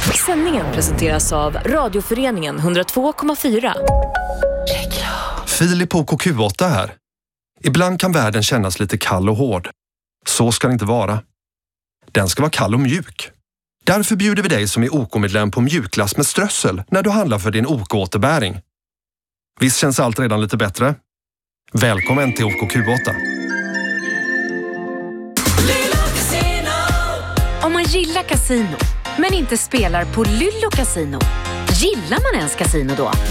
Sändningen presenteras av Radioföreningen 102,4. Filip på KQ8 här. Ibland kan världen kännas lite kall och hård. Så ska det inte vara. Den ska vara kall och mjuk. Därför bjuder vi dig som är OK-medlem på mjukglass med strössel när du handlar för din OK-återbäring. Visst känns allt redan lite bättre? Välkommen till OKQ8. Om man gillar casino, men inte spelar på Lyllo Casino, gillar man ens casino då?